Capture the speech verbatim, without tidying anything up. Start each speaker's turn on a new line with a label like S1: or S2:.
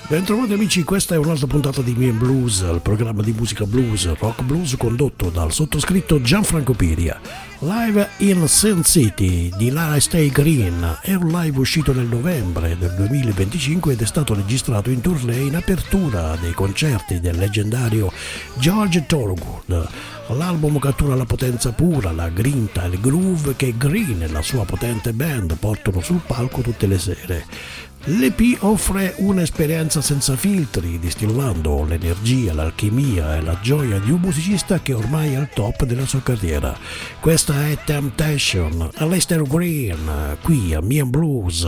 S1: Bentrovati amici, questa è un'altra puntata di Me and Blues, il programma di musica blues, rock blues condotto dal sottoscritto Gianfranco Piria. Live in Sin City di Lara Stay Green è un live uscito nel novembre del duemilaventicinque ed è stato registrato in tournée in apertura dei concerti del leggendario George Thorogood. L'album cattura la potenza pura, la grinta e il groove che Green e la sua potente band portano sul palco tutte le sere. L'E P offre un'esperienza senza filtri, distillando l'energia, l'alchimia e la gioia di un musicista che ormai è al top della sua carriera. Questa è Temptation, Aleister Green, qui a Me and Blues.